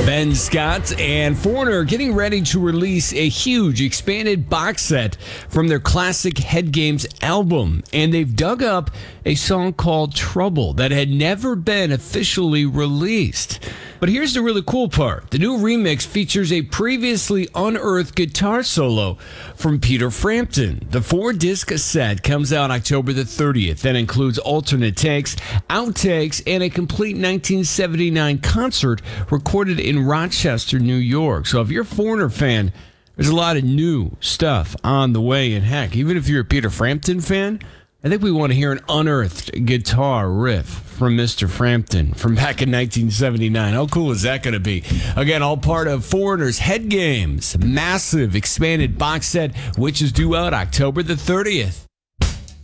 Ben Scott and Foreigner getting ready to release a huge expanded box set from their classic Head Games album. And they've dug up a song called Trouble that had never been officially released. But here's the really cool part. The new remix features a previously unearthed guitar solo from Peter Frampton. The 4-disc set comes out October the 30th. That includes alternate takes, outtakes, and a complete 1979 concert recorded in Rochester, New York. So if you're a Foreigner fan, there's a lot of new stuff on the way. And heck, even if you're a Peter Frampton fan, I think we want to hear an unearthed guitar riff from Mr. Frampton from back in 1979. How cool is that going to be? Again, all part of Foreigner's Head Games massive expanded box set, which is due out October the 30th.